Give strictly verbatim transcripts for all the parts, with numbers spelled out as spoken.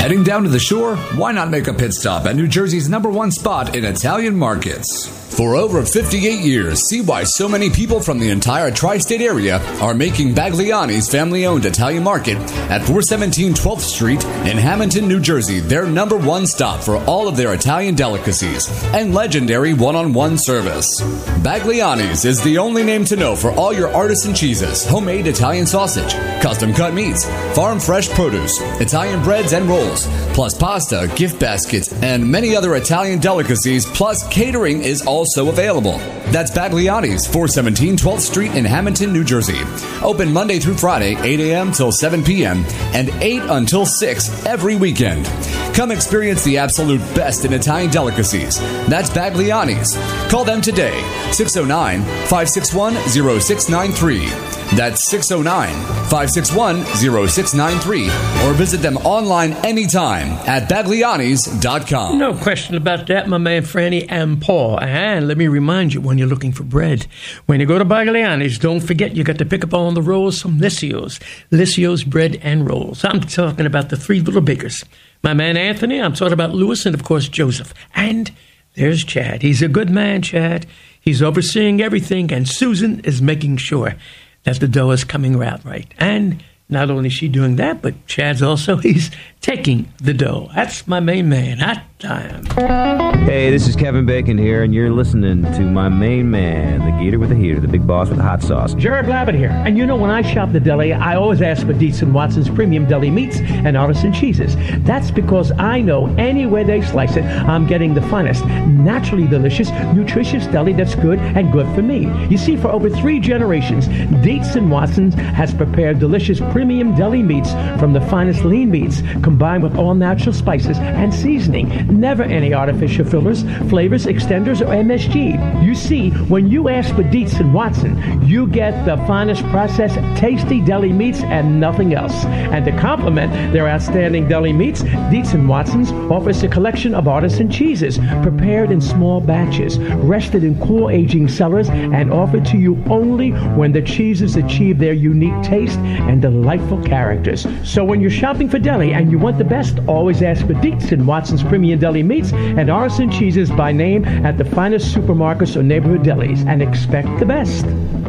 Heading down to the shore? Why not make a pit stop at New Jersey's number one spot in Italian markets? For over fifty-eight years, see why so many people from the entire tri-state area are making Bagliani's family-owned Italian market at four seventeen twelfth Street in Hamilton, New Jersey, their number one stop for all of their Italian delicacies and legendary one-on-one service. Bagliani's is the only name to know for all your artisan cheeses, homemade Italian sausage, custom-cut meats, farm-fresh produce, Italian breads and rolls, plus pasta, gift baskets, and many other Italian delicacies, plus catering is also available. That's Bagliani's, four seventeen twelfth Street in Hamilton, New Jersey. Open Monday through Friday, eight a.m. till seven p.m. and eight until six every weekend. Come experience the absolute best in Italian delicacies. That's Bagliani's. Call them today, six oh nine, five six one, oh six nine three. That's six oh nine, five six one, oh six nine three. Or visit them online anytime at baglianis dot com. No question about that, my man Franny and Paul. And let me remind you, when you're looking for bread, when you go to Bagliani's, don't forget you got to pick up on the rolls from Lissio's. Lissio's Bread and Rolls. I'm talking about the three little bakers. My man Anthony, I'm talking about Louis, and of course Joseph. And there's Chad. He's a good man, Chad. He's overseeing everything, and Susan is making sure that the dough is coming out right. And not only is she doing that, but Chad's also, he's taking the dough. That's my main man. Hot time. Hey, this is Kevin Bacon here, and you're listening to my main man, the Gator with the heater, the big boss with the hot sauce. Jared Blabbett here. And you know, when I shop the deli, I always ask for Dietz and Watson's premium deli meats and artisan cheeses. That's because I know any way they slice it, I'm getting the finest, naturally delicious, nutritious deli that's good and good for me. You see, for over three generations, Dietz and Watson's has prepared delicious premium deli meats from the finest lean meats, combined with all natural spices and seasoning. Never any artificial fillers, flavors, extenders, or M S G. You see, when you ask for Dietz and Watson, you get the finest processed, tasty deli meats and nothing else. And to complement their outstanding deli meats, Dietz and Watson's offers a collection of artisan cheeses prepared in small batches, rested in cool aging cellars, and offered to you only when the cheeses achieve their unique taste and delightful characters. So when you're shopping for deli and you want the best, always ask for Dietz and Watson's premium deli meats and artisan cheeses by name at the finest supermarkets or neighborhood delis, and expect the best.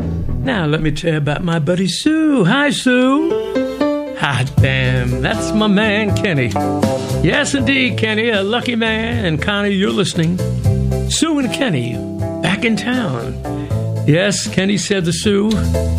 Now let me tell you about my buddy Sue. Hi, Sue. Hot damn, that's my man Kenny. Yes, indeed, Kenny, a lucky man. And Connie, you're listening. Sue and Kenny, back in town. Yes, Kenny said to Sue,